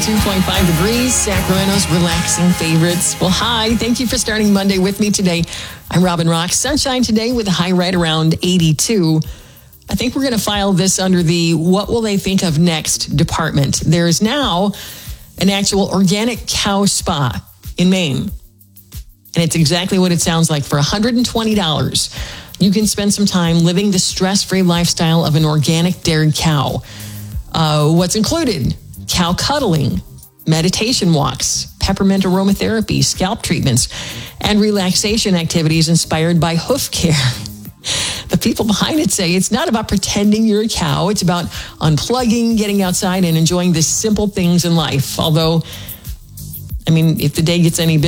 82.5 degrees, Sacramento's relaxing favorites. Well, hi. Thank you for starting Monday with me today. I'm Robin Rock. Sunshine today with a high right around 82. I think we're going to file this under the what will they think of next department. There is now an actual organic cow spa in Maine. And it's exactly what it sounds like. For $120, you can spend some time living the stress-free lifestyle of an organic dairy cow. What's included? Cow cuddling, meditation walks, peppermint aromatherapy, scalp treatments, and relaxation activities inspired by hoof care. The people behind it say it's not about pretending you're a cow. It's about unplugging, getting outside, and enjoying the simple things in life. Although, if the day gets any